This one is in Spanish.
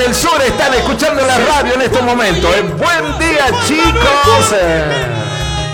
del Sur están escuchando la radio en estos momentos. Buen día, chicos.